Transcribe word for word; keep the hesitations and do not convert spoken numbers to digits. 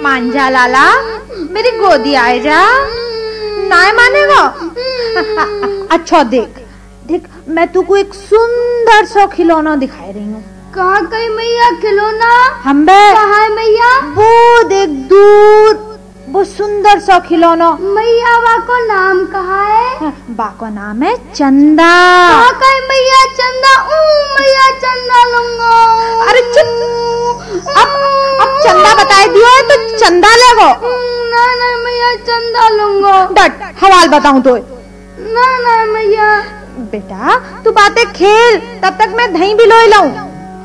मान जा लाला, मेरी गोदी आए जा। ना मानेगा? अच्छा देख देख, मैं तुको एक सुंदर सा खिलौना दिखाई रही हूँ। कहाँ गई मैया खिलौना? हम बे कहाँ है मैया? वो देख दूर, वो सुंदर सा खिलौना। मैया बा को नाम कहा है? बा को नाम है चंदा। कहाँ गई मैया चंदा? ऊ मैया चंदा लूंगा। अरे चुप, अब अब चंदा बताए दियो है तो चंदा लेगो। ना ना मैया चंदा लूंगा। डट, हवाल बताऊं तो? ना ना मैया। बेटा तू बातें खेल, तब तक मैं दही भी लोई लाऊं।